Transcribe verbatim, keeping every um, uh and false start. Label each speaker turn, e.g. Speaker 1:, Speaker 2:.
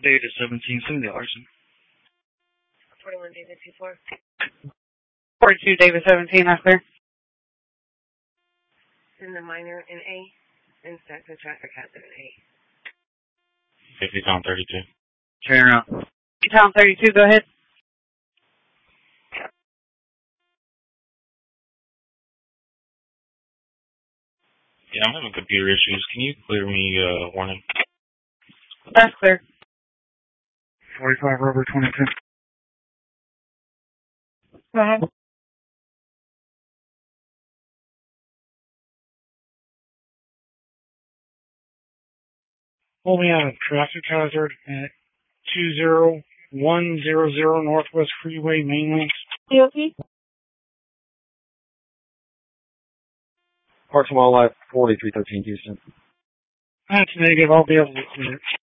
Speaker 1: Data seventeen, send the arson.
Speaker 2: forty-one David two four.
Speaker 3: forty-two David seventeen, that's clear.
Speaker 2: Send the minor in A. And stack the traffic hazard in A.
Speaker 4: fifty Tom thirty-two.
Speaker 1: Turn around.
Speaker 3: Tom thirty-two, go ahead.
Speaker 4: Yeah, I'm having computer issues. Can you clear me, uh, warning?
Speaker 3: That's clear.
Speaker 1: forty-five Rubber twenty-two.
Speaker 3: Go ahead.
Speaker 1: Pull me out of traffic hazard at two zero one zero zero Northwest Freeway, mainland.
Speaker 3: You okay?
Speaker 5: Parks and Wildlife, forty-three thirteen Houston.
Speaker 1: That's negative. I'll be able to clear it.